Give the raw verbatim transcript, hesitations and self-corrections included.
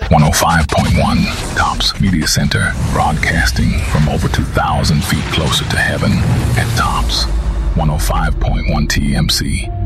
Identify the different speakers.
Speaker 1: one oh five point one, Tops Media Center, broadcasting from over two thousand feet closer to heaven at Tops one oh five point one T M C.